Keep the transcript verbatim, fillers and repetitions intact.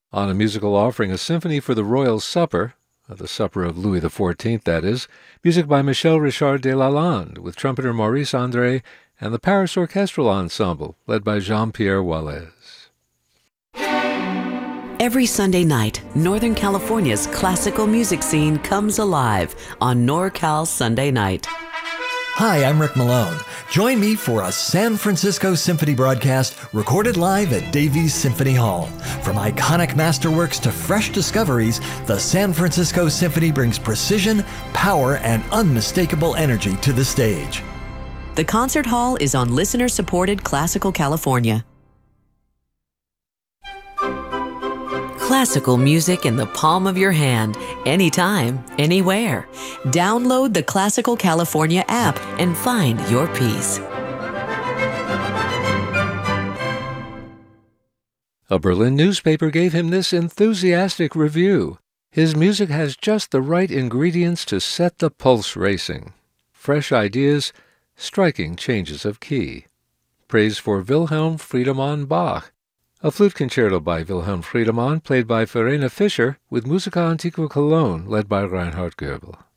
On a musical offering, a symphony for the Royal Supper, uh, the Supper of Louis the Fourteenth, that is, music by Michel Richard de Lalande, with trumpeter Maurice André and the Paris Orchestral Ensemble, led by Jean-Pierre Wallez. Every Sunday night, Northern California's classical music scene comes alive on NorCal Sunday Night. Hi, I'm Rick Malone. Join me for a San Francisco Symphony broadcast recorded live at Davies Symphony Hall. From iconic masterworks to fresh discoveries, the San Francisco Symphony brings precision, power, and unmistakable energy to the stage. The concert hall is on listener-supported Classical California. Classical music in the palm of your hand, anytime, anywhere. Download the Classical California app and find your piece. A Berlin newspaper gave him this enthusiastic review. His music has just the right ingredients to set the pulse racing. Fresh ideas, striking changes of key. Praise for Wilhelm Friedemann Bach. A flute concerto by Wilhelm Friedemann, played by Verena Fischer, with Musica Antiqua Cologne, led by Reinhard Goebel.